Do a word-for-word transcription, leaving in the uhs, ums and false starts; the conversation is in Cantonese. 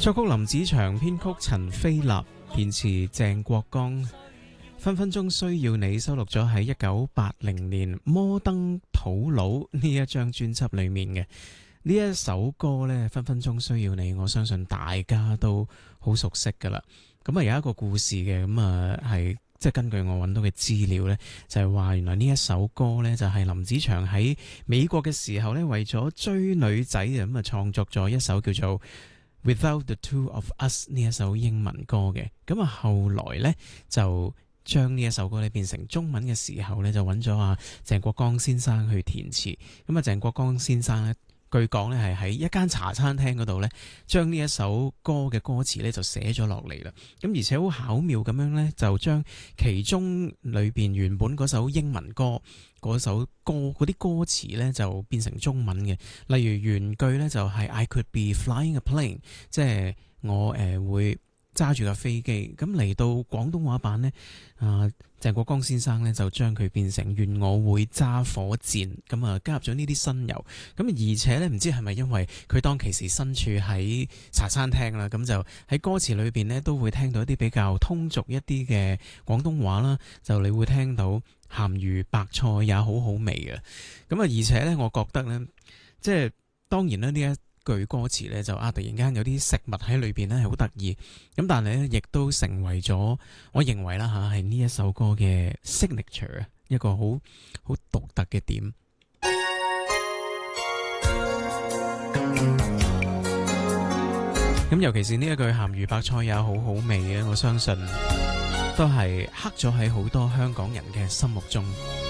作曲林子祥，編曲陳飛立，填詞鄭國江。分分鐘需要你收錄咗喺一九八零年摩登土佬呢一張專輯裏面嘅呢一首歌呢，分分鐘需要你，我相信大家都好熟悉噶啦。咁啊有一個故事嘅，咁啊係即係根據我揾到嘅資料呢，就係話原來呢一首歌呢，就係林子祥喺美國嘅時候呢，為咗追女仔咁啊創作咗一首叫做Without the Two of Us 呢一首英文歌嘅。咁啊後來呢，就將呢一首歌咧變成中文嘅時候咧，就揾咗阿鄭國江先生去填詞。咁啊，鄭國江先生咧，據講咧係喺一間茶餐廳嗰度咧，將呢一首歌嘅歌詞咧就寫咗落嚟啦。咁而且好巧妙咁樣咧，就將其中裏邊原本嗰首英文歌嗰首歌嗰啲歌詞咧就變成中文嘅。例如原句咧就係 I could be flying a plane， 即係我誒、呃、會揸住架飛機。咁嚟到廣東話版呢，啊鄭國江先生呢就將佢變成願我會揸火箭，咁啊加入咗呢啲新猷。咁而且呢，唔知係咪因為佢當其時身處喺茶餐廳啦，咁就喺歌詞裏邊呢都會聽到一啲比較通俗一啲嘅廣東話啦，就你會聽到鹹魚白菜也好好味嘅。咁啊而且呢，我覺得呢，即係當然啦呢一句歌詞咧就啊突然間有啲食物喺裏邊咧係好得意，咁但係咧亦都成為咗我認為啦吓係呢一首歌嘅 signature 一個好好獨特嘅點。咁尤其是呢一句鹹魚白菜也好好味嘅，我相信都係刻咗喺好多香港人嘅心目中。